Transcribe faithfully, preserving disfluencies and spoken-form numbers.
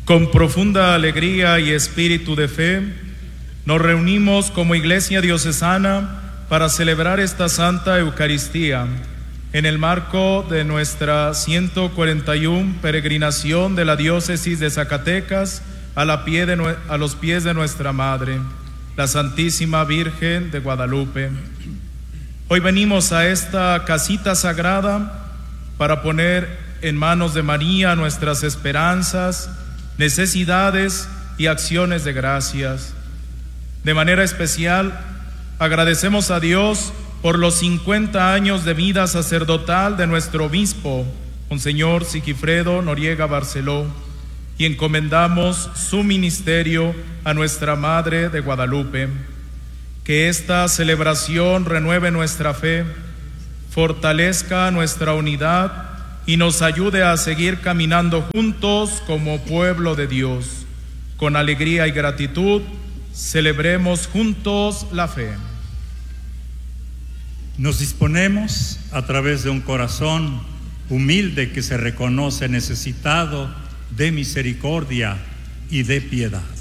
Con profunda alegría y espíritu de fe, nos reunimos como Iglesia Diocesana para celebrar esta Santa Eucaristía en el marco de nuestra ciento cuarenta y una peregrinación de la Diócesis de Zacatecas a, la pie de, a los pies de nuestra Madre, la Santísima Virgen de Guadalupe. Hoy venimos a esta casita sagrada para poner en manos de María nuestras esperanzas, necesidades y acciones de gracias. De manera especial, agradecemos a Dios por los cincuenta años de vida sacerdotal de nuestro obispo, Monseñor Sigifredo Noriega Barceló, y encomendamos su ministerio a nuestra Madre de Guadalupe. Que esta celebración renueve nuestra fe, fortalezca nuestra unidad y nos ayude a seguir caminando juntos como pueblo de Dios. Con alegría y gratitud, celebremos juntos la fe. Nos disponemos, a través de un corazón humilde que se reconoce necesitado de misericordia y de piedad,